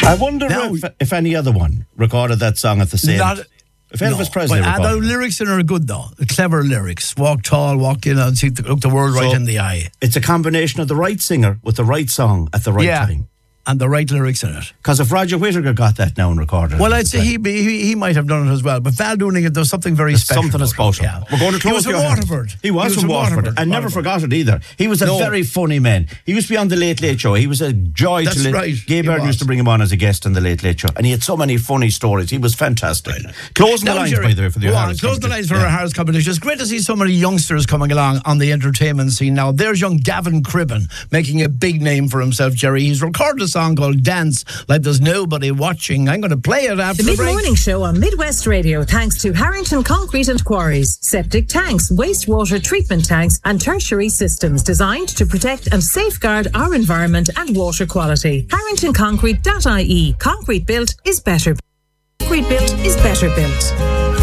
I wonder if any other one recorded that song at the same time. If Elvis Presley recorded the lyrics in it are good though. Clever lyrics. Walk tall, walk in and look the world right in the eye. It's a combination of the right singer with the right song at the right time. And the right lyrics in it. Because if Roger Whittaker got that now and recorded it. Well, I'd say he might have done it as well. But Val Dooning, there's something very special. Something special. Yeah. We're going to close He was from Waterford. He was from Waterford. And never forgot it either. He was a very funny man. He used to be on the Late Late Show. He was a joy to right. Gay Byrne used to bring him on as a guest on the Late Late Show. And he had so many funny stories. He was fantastic. Closing the lines, by the way, for the O'Hara's Close the lines for our O'Hara's competition. It's great to see so many youngsters coming along on the entertainment scene now. There's young Gavin Cribben making a big name for himself, Jerry. He's recorded a song called Dance Like There's Nobody Watching. I'm going to play it after the break. The Mid-Morning Show on Midwest Radio, thanks to Harrington Concrete and Quarries. Septic tanks, wastewater treatment tanks and tertiary systems designed to protect and safeguard our environment and water quality. HarringtonConcrete.ie. Concrete built is better. Concrete built is better built.